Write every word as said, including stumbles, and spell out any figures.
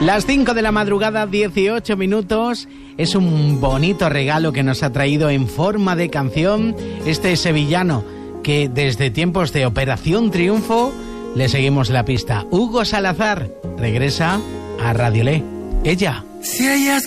Las cinco de la madrugada, dieciocho minutos. Es un bonito regalo que nos ha traído en forma de canción este sevillano que desde tiempos de Operación Triunfo le seguimos la pista. Hugo Salazar regresa a Radio Le. Ella. Si ella